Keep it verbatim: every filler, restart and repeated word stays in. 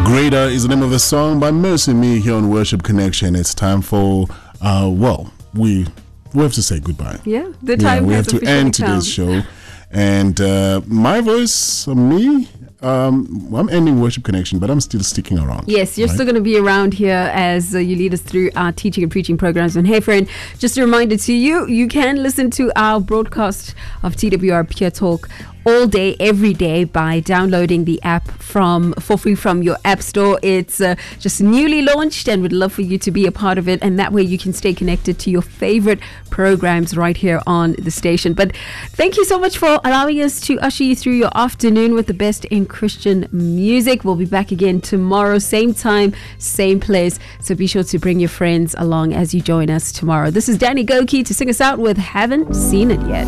Greater is the name of the song by Mercy Me here on Worship Connection. It's time for, uh, well, we we have to say goodbye. Yeah, the time yeah, we has have to end come. today's show. And uh, my voice, uh, me, um, I'm ending Worship Connection, but I'm still sticking around. Yes, you're right? still going to be around here as uh, you lead us through our teaching and preaching programs. And hey, friend, just a reminder to you, you can listen to our broadcast of T W R Pure Talk all day, every day by downloading the app from for free from your app store. It's uh, just newly launched and we'd love for you to be a part of it. And that way you can stay connected to your favorite programs right here on the station. But thank you so much for allowing us to usher you through your afternoon with the best in Christian music. We'll be back again tomorrow, same time, same place. So be sure to bring your friends along as you join us tomorrow. This is Danny Goki to sing us out with Haven't Seen It Yet.